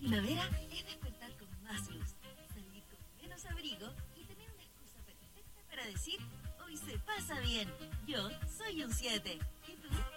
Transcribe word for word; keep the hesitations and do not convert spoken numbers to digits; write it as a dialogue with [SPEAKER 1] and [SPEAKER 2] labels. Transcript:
[SPEAKER 1] primavera es despertar con más luz, salir con menos abrigo y tener una excusa perfecta para decir, hoy se pasa bien. Yo soy un siete. ¿Y tú?